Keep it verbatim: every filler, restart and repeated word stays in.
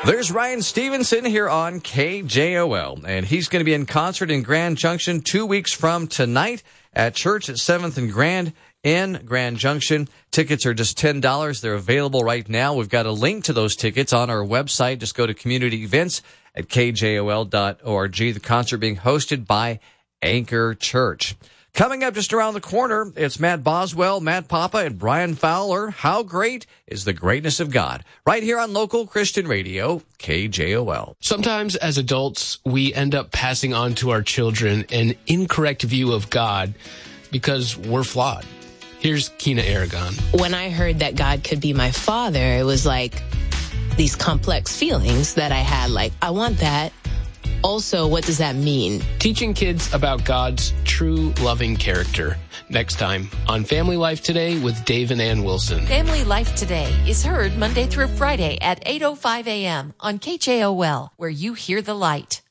There's Ryan Stevenson here on K J O L, and he's going to be in concert in Grand Junction two weeks from tonight at Church at seventh and Grand in Grand Junction. Tickets are just ten dollars. They're available right now. We've got a link to those tickets on our website. Just go to community events at k j o l dot org. The concert being hosted by Anchor Church. Coming up just around the corner, it's Matt Boswell, Matt Papa, and Brian Fowler. How great is the greatness of God? Right here on Local Christian Radio, K J O L. Sometimes as adults, we end up passing on to our children an incorrect view of God because we're flawed. Here's Kina Aragon. When I heard that God could be my father, it was like these complex feelings that I had, like, I want that. Also, what does that mean? Teaching kids about God's true loving character. Next time on Family Life Today with Dave and Ann Wilson. Family Life Today is heard Monday through Friday at eight oh five a.m. on K J O L, where you hear the light.